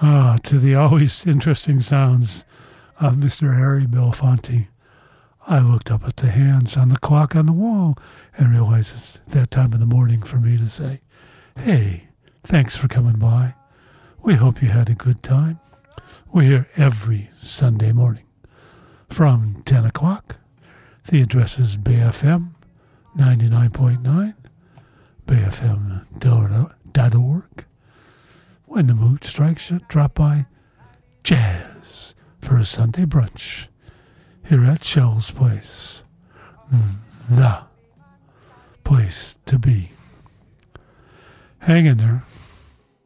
To the always interesting sounds of Mr. Harry Belafonte, I looked up at the hands on the clock on the wall and realized it's that time of the morning for me to say, hey, thanks for coming by. We hope you had a good time. We're here every Sunday morning from 10 o'clock. The address is BayFM 99.9, bayfm.org. When the mood strikes you, drop by Jazz for a Sunday brunch here at Shell's Place. The place to be. Hang in there.